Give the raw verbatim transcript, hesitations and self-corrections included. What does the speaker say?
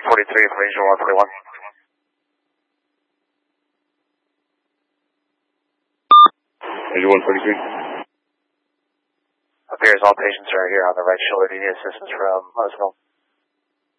forty-three from Regional one forty-one. Regional one forty-three. Appears all patients are here on the right shoulder. Do you need assistance from, let us know.